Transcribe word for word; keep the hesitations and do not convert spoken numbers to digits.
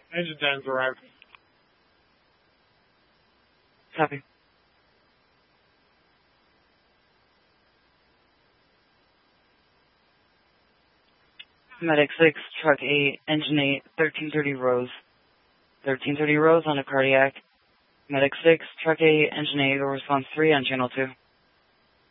Engine ten's arrived. Copy. Medic six, Truck eight, Engine eight, thirteen thirty Rose. thirteen thirty Rose on a cardiac. Medic six, Truck eight, Engine eight, response three on channel two.